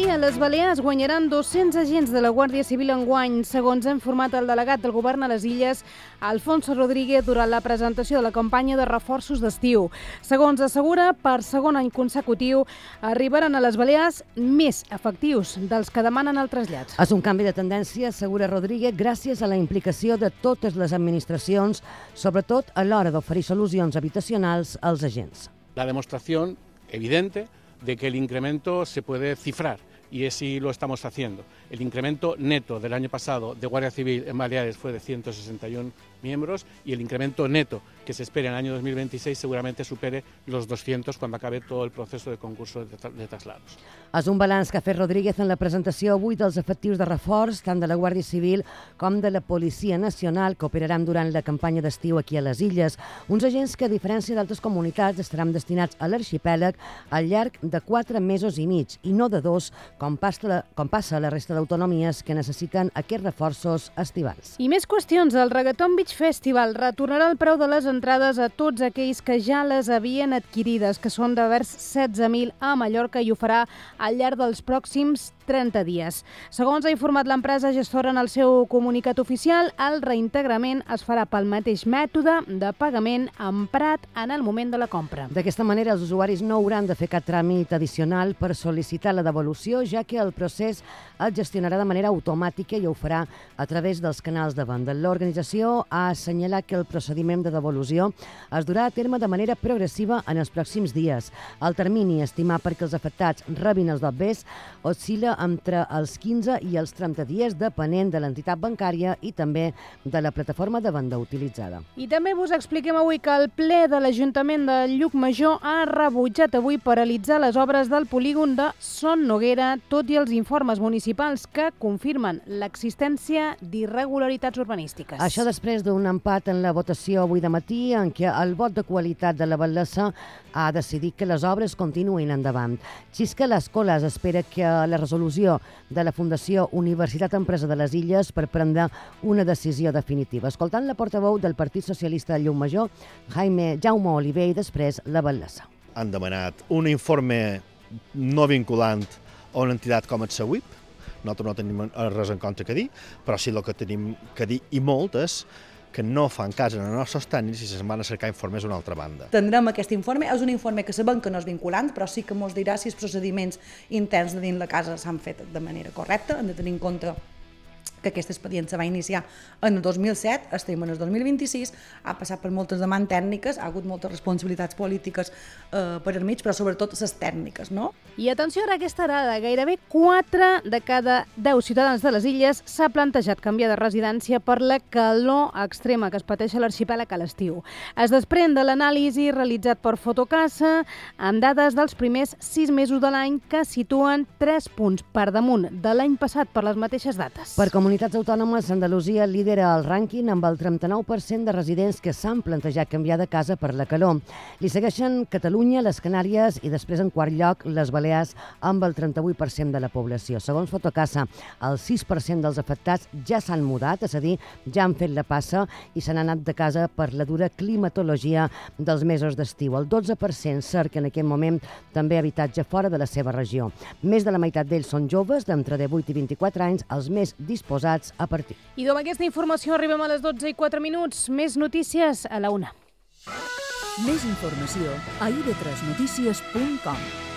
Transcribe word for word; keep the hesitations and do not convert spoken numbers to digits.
dia, les Balears guanyaran dos-cents agents de la Guàrdia Civil enguany, segons ha informat el delegat del govern a les Illes, Alfonso Rodríguez, durant la presentació de la campanya de reforços d'estiu. Segons assegura, per segon any consecutiu arribaran a les Balears més efectius dels que demanen el trasllat. És un canvi de tendència, assegura Rodríguez, gràcies a la implicació de totes les administracions, sobretot a l'hora d'oferir solucions habitacionals als agents. La demostración evidente de que el incremento se puede cifrar, y así lo estamos haciendo. El incremento neto del año pasado de Guardia Civil en Baleares fue de ciento sesenta y uno miembros, y el incremento neto que se espera en el año dos mil veintiséis seguramente supere los doscientos cuando acabe todo el proceso de concurso de, tra de traslados. És un balanç que ha fet Rodríguez en la presentació avui dels efectius de reforç, tant de la Guàrdia Civil com de la Policia Nacional, que operaran durant la campanya d'estiu aquí a les Illes. Uns agents que, a diferència d'altres comunitats, estaran destinats a l'arxipèlag al llarg de quatre mesos i mig, i no de dos, com passa, com passa a la resta d'autonomies que necessiten aquests reforços estivals. I més qüestions. El Reggaeton Beach Festival retornarà el preu de les entrades a tots aquells que ja les havien adquirides, que són de vers setze mil a Mallorca, i ho farà al llarg dels pròxims trenta dies. Segons ha informat l'empresa gestora en el seu comunicat oficial, el reintegrament es farà pel mateix mètode de pagament emprat en el moment de la compra. D'aquesta manera, els usuaris no hauran de fer cap tràmit addicional per sol·licitar la devolució, ja que el procés es gestionarà de manera automàtica i ho farà a través dels canals de venda. L'organització ha assenyalat que el procediment de devolució es durà a terme de manera progressiva en els pròxims dies. El termini estimat perquè els afectats rebin els dobbers oscil·la entre els quinze i els trenta dies, depenent de l'entitat bancària i també de la plataforma de venda utilitzada. I també vos expliquem avui que el ple de l'Ajuntament de Llucmajor ha rebutjat avui paralitzar les obres del polígon de Son Noguera, tot i els informes municipals que confirmen l'existència d'irregularitats urbanístiques. Això després d'un empat en la votació avui de matí, en què el vot de qualitat de la Batlessa ha decidit que les obres continuïn endavant. Xisca les Coles espera que la resolució de la Fundació Universitat Empresa de les Illes per prendre una decisió definitiva. Escoltant la portaveu del Partit Socialista de Llucmajor, Jaime Jaume Oliver, i després la Batlessa. Han demanat un informe no vinculant a una entitat com el SEWIP. Nosaltres no tenim res en contra que dir, però sí el que tenim que dir, i molt, és que no fan cas en els nostres tècnics i se'n van a cercar informes a una altra banda. Tindrem aquest informe, és un informe que sabem que no és vinculant, però sí que ens dirà si els procediments interns de dins la casa s'han fet de manera correcta. Hem de tenir en compte que aquest expedient se va iniciar en el dos mil set, estem en el dos mil vint-i-sis, ha passat per moltes demandes tècniques, ha hagut moltes responsabilitats polítiques eh, per al mig, però sobretot les tècniques, no? I atenció a aquesta dada, gairebé quatre de cada deu ciutadans de les Illes s'ha plantejat canviar de residència per la calor extrema que es pateix a l'arxipèlag a l'estiu. Es desprèn de l'anàlisi realitzat per Fotocasa amb dades dels primers sis mesos de l'any que situen tres punts per damunt de l'any passat per les mateixes dates. Per comunitats autònomes, Andalusia lidera el rànquing amb el trenta-nou per cent de residents que s'han plantejat canviar de casa per la calor. Li segueixen Catalunya, les Canàries i després en quart lloc les Balears amb el trenta-vuit per cent de la població. Segons Fotocasa, el sis per cent dels afectats ja s'han mudat, és a dir, ja han fet la passa i se n'han anat de casa per la dura climatologia dels mesos d'estiu. El dotze per cent cerca en aquest moment també habitatge fora de la seva regió. Més de la meitat d'ells són joves d'entre divuit i vint-i-quatre anys, els més disposats a partir. I amb aquesta informació arribem a les dotze i quatre minuts. Més notícies a la una. Més informació a i de tres notícies punt com.